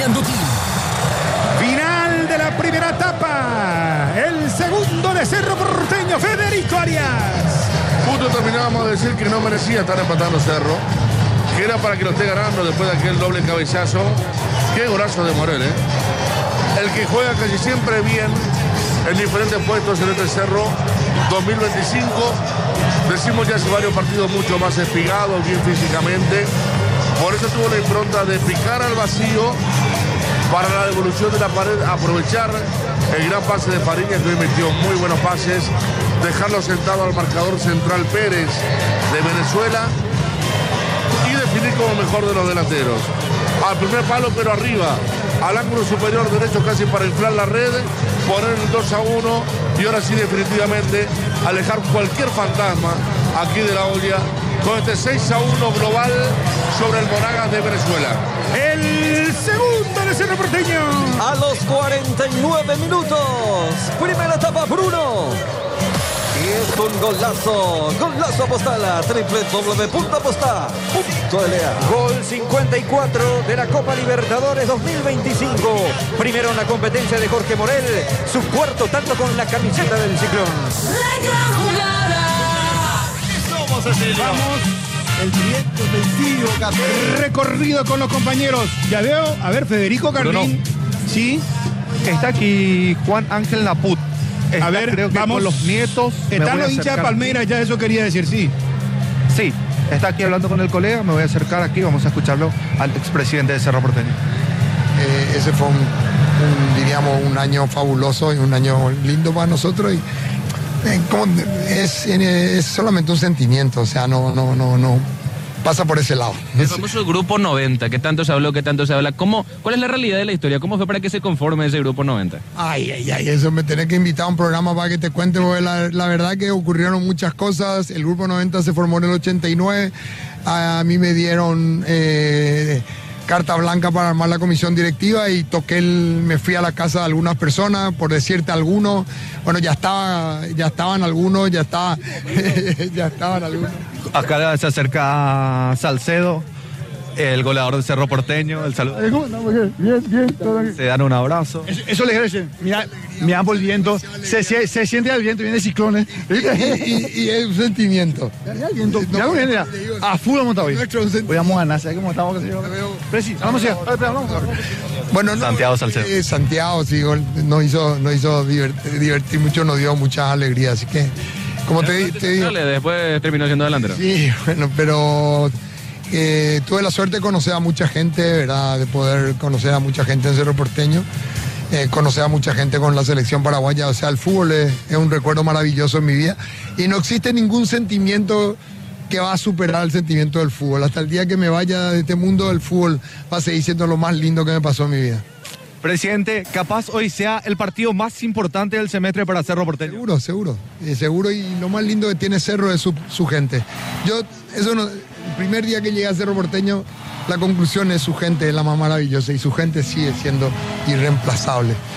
Ñandutí. Final de la primera etapa. El segundo de Cerro Porteño, Federico Arias. Justo terminábamos de decir que no merecía estar empatando Cerro, que era para que lo esté ganando después de aquel doble cabezazo. Qué golazo de Morel, El que juega casi siempre bien en diferentes puestos en este Cerro 2025. Decimos ya hace varios partidos mucho más espigados, bien físicamente. Por eso tuvo la impronta de picar al vacío para la devolución de la pared, aprovechar el gran pase de Fariñas, que hoy metió muy buenos pases, dejarlo sentado al marcador central Pérez de Venezuela y definir como mejor de los delanteros. Al primer palo, pero arriba, al ángulo superior derecho casi para inflar la red, poner el 2-1 y ahora sí definitivamente alejar cualquier fantasma aquí de la olla con este 6-1 global sobre el Monagas de Venezuela. El segundo de Cerro Porteño. A los 49 minutos. Primera etapa, Bruno. Y es un golazo. Golazo Apostala. www.aposta.la. Gol 54 de la Copa Libertadores 2025. Primero en la competencia de Jorge Morel. Su cuarto tanto con la camiseta del Ciclón. Vamos. El triunfo sencillo, recorrido con los compañeros. Ya veo, a ver, Federico Carlín. Sí. Está aquí Juan Ángel Naput. A ver, creo que vamos. con los nietos. Están los hinchas de Palmeiras, ya eso quería decir, sí. Sí, está aquí hablando con el colega. Me voy a acercar aquí, vamos a escucharlo al expresidente de Cerro Porteño. Ese fue diríamos, un año fabuloso y un año lindo para nosotros. Y es solamente un sentimiento, o sea, no pasa por ese lado. El famoso grupo 90, que tanto se habló, que tanto se habla. ¿Cuál es la realidad de la historia? ¿Cómo fue para que se conforme ese grupo 90? Ay, eso me tenés que invitar a un programa para que te cuente, porque la verdad que ocurrieron muchas cosas. El grupo 90 se formó en el 89, a mí me dieron carta blanca para armar la comisión directiva y me fui a la casa de algunas personas, por decirte algunos. Bueno, ya estaban algunos. Acá se acerca Salcedo, el goleador de Cerro Porteño. El saludo. Bien, todo bien. Se dan un abrazo. Eso le agradece. Mira por el viento. Se siente el viento, viene el ciclón. Y es un sentimiento. Mira, a full hemos estado hoy. Hoy vamos a ganar, ¿sabes cómo estamos? Presi, vamos allá. Bueno, Santiago Salcedo. Santiago, sí, nos hizo divertir mucho, nos dio muchas alegrías. Así que, como te digo. Después terminó siendo delantero. Sí, bueno, pero tuve la suerte de conocer a mucha gente, ¿verdad? De poder conocer a mucha gente en Cerro Porteño. Conocer a mucha gente con la selección paraguaya. O sea, el fútbol es un recuerdo maravilloso en mi vida. Y no existe ningún sentimiento que va a superar el sentimiento del fútbol. Hasta el día que me vaya de este mundo, el fútbol va a seguir siendo lo más lindo que me pasó en mi vida. Presidente, capaz hoy sea el partido más importante del semestre para Cerro Porteño. Seguro. Y lo más lindo que tiene Cerro es su gente. El primer día que llegué a Cerro Porteño, la conclusión es su gente, es la más maravillosa y su gente sigue siendo irreemplazable.